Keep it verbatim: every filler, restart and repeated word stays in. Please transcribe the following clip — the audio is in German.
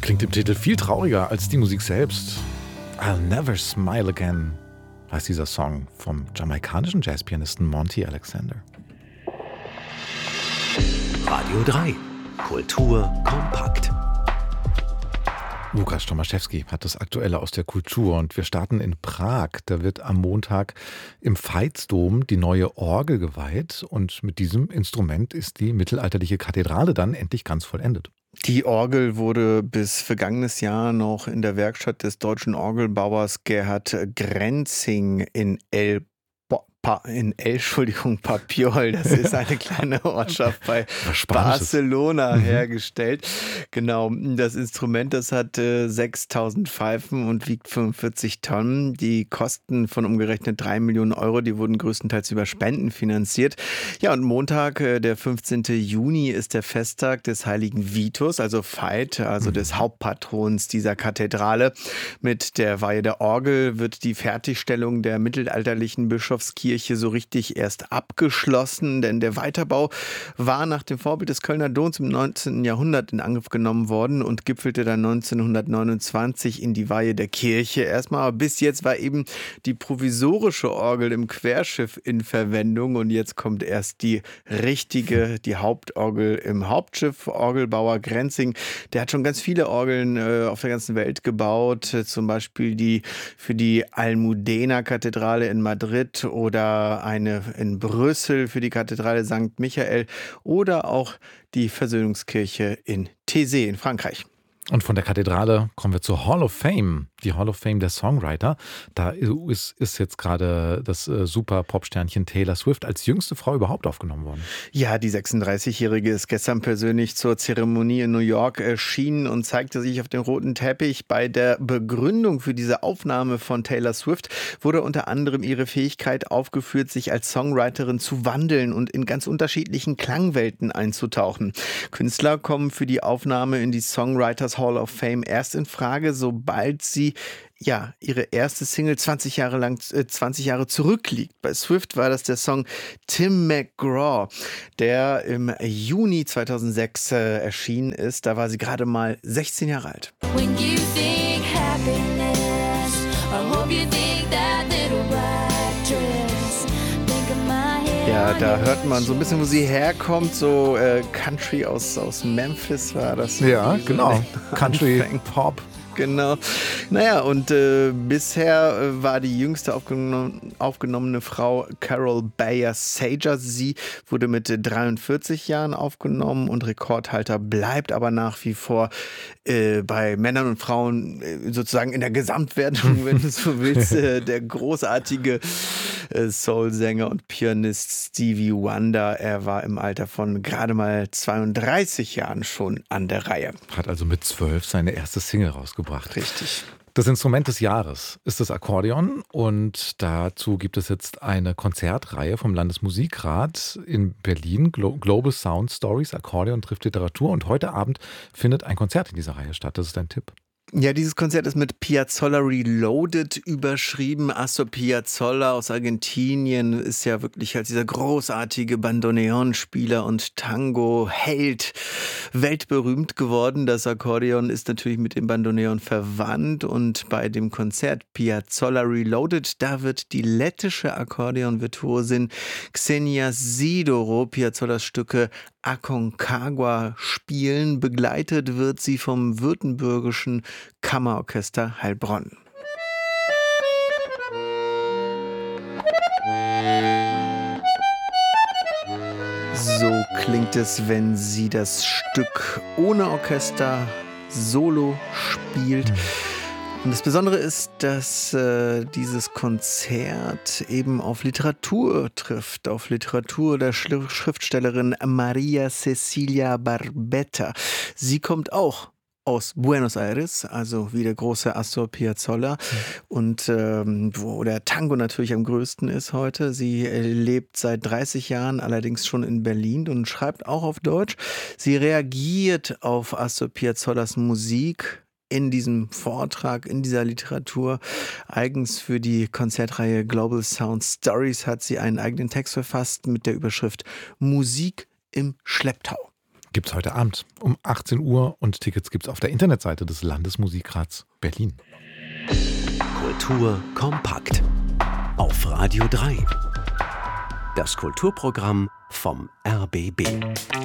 Klingt im Titel viel trauriger als die Musik selbst. I'll Never Smile Again heißt dieser Song vom jamaikanischen Jazzpianisten Monty Alexander. Radio drei. Kultur kompakt. Łukasz Tomaszewski hat das Aktuelle aus der Kultur und wir starten in Prag. Da wird am Montag im Veitsdom die neue Orgel geweiht und mit diesem Instrument ist die mittelalterliche Kathedrale dann endlich ganz vollendet. Die Orgel wurde bis vergangenes Jahr noch in der Werkstatt des deutschen Orgelbauers Gerhard Grenzing in El Pa, in El, Entschuldigung, Papiol, das ist eine kleine Ortschaft bei Barcelona mhm. hergestellt. Genau, das Instrument, das hat äh, sechstausend Pfeifen und wiegt fünfundvierzig Tonnen. Die Kosten von umgerechnet drei Millionen Euro, die wurden größtenteils über Spenden finanziert. Ja, und Montag, äh, der fünfzehnten Juni, ist der Festtag des heiligen Vitus, also Veit, also mhm. des Hauptpatrons dieser Kathedrale. Mit der Weihe der Orgel wird die Fertigstellung der mittelalterlichen Bischofskirche so richtig erst abgeschlossen, denn der Weiterbau war nach dem Vorbild des Kölner Doms im neunzehnten Jahrhundert in Angriff genommen worden und gipfelte dann neunzehnhundertneunundzwanzig in die Weihe der Kirche. Erstmal, aber bis jetzt war eben die provisorische Orgel im Querschiff in Verwendung und jetzt kommt erst die richtige, die Hauptorgel im Hauptschiff. Orgelbauer Grenzing, der hat schon ganz viele Orgeln äh, auf der ganzen Welt gebaut, äh, zum Beispiel die für die Almudena-Kathedrale in Madrid oder eine in Brüssel für die Kathedrale Sankt Michael oder auch die Versöhnungskirche in Thésée in Frankreich. Und von der Kathedrale kommen wir zur Hall of Fame, die Hall of Fame der Songwriter. Da ist, ist jetzt gerade das äh, super Popsternchen Taylor Swift als jüngste Frau überhaupt aufgenommen worden. Ja, die sechsunddreißigjährige ist gestern persönlich zur Zeremonie in New York erschienen und zeigte sich auf dem roten Teppich. Bei der Begründung für diese Aufnahme von Taylor Swift wurde unter anderem ihre Fähigkeit aufgeführt, sich als Songwriterin zu wandeln und in ganz unterschiedlichen Klangwelten einzutauchen. Künstler kommen für die Aufnahme in die Songwriters Hall of Fame erst in Frage, sobald sie ja ihre erste Single zwanzig Jahre lang, äh, zwanzig Jahre zurückliegt. Bei Swift war das der Song Tim McGraw, der im Juni zweitausendsechs äh, erschienen ist. Da war sie gerade mal sechzehn Jahre alt. When you think happiness, I hope you think that little black dress. Think of my head. Ja, da hört man so ein bisschen, wo sie herkommt, so äh, Country aus, aus Memphis war das. Ja, genau. Country, Pop. Genau. Naja, und äh, bisher äh, war die jüngste aufgenommen, aufgenommene Frau Carol Bayer Sager. Sie wurde mit dreiundvierzig Jahren aufgenommen und Rekordhalter bleibt aber nach wie vor äh, bei Männern und Frauen äh, sozusagen in der Gesamtwertung, wenn du so willst, äh, der großartige äh, Soul-Sänger und Pianist Stevie Wonder. Er war im Alter von gerade mal zweiunddreißig Jahren schon an der Reihe. Hat also mit zwölf seine erste Single rausgebracht. Richtig. Das Instrument des Jahres ist das Akkordeon und dazu gibt es jetzt eine Konzertreihe vom Landesmusikrat in Berlin, Glo- Global Sound Stories, Akkordeon trifft Literatur und heute Abend findet ein Konzert in dieser Reihe statt. Das ist dein Tipp. Ja, dieses Konzert ist mit Piazzolla Reloaded überschrieben. Astor Piazzolla aus Argentinien ist ja wirklich als dieser großartige Bandoneon-Spieler und Tango-Held weltberühmt geworden. Das Akkordeon ist natürlich mit dem Bandoneon verwandt und bei dem Konzert Piazzolla Reloaded, da wird die lettische Akkordeon-Virtuosin Xenia Sidoro Piazzollas Stücke Aconcagua spielen. Begleitet wird sie vom württembergischen Kammerorchester Heilbronn. So klingt es, wenn sie das Stück ohne Orchester solo spielt. Und das Besondere ist, dass äh, dieses Konzert eben auf Literatur trifft, auf Literatur der Schli- Schriftstellerin Maria Cecilia Barbetta. Sie kommt auch aus Buenos Aires, also wie der große Astor Piazzolla, mhm. und ähm, wo der Tango natürlich am größten ist heute. Sie äh, lebt seit dreißig Jahren allerdings schon in Berlin und schreibt auch auf Deutsch. Sie reagiert auf Astor Piazzollas Musik in diesem Vortrag, in dieser Literatur. Eigens für die Konzertreihe Global Sound Stories hat sie einen eigenen Text verfasst mit der Überschrift Musik im Schlepptau. Gibt's heute Abend um achtzehn Uhr und Tickets gibt's auf der Internetseite des Landesmusikrats Berlin. Kultur kompakt auf Radio drei. Das Kulturprogramm vom R B B.